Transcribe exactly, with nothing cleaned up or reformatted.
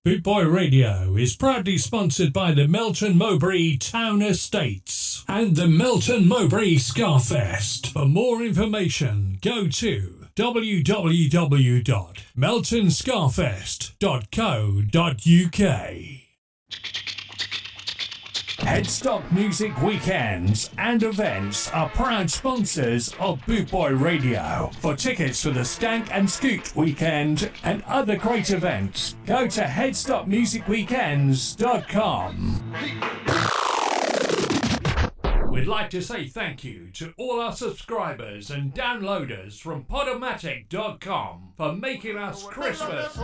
Bootboy Radio is proudly sponsored by the Melton Mowbray Town Estates and the Melton Mowbray Scarfest. For more information, go to w w w dot melton scarfest dot co dot u k. Headstock Music Weekends and Events are proud sponsors of Bootboy Radio. For tickets to the Stank and Scoot Weekend and other great events, go to headstock music weekends dot com. We'd like to say thank you to all our subscribers and downloaders from podomatic dot com for making us Christmas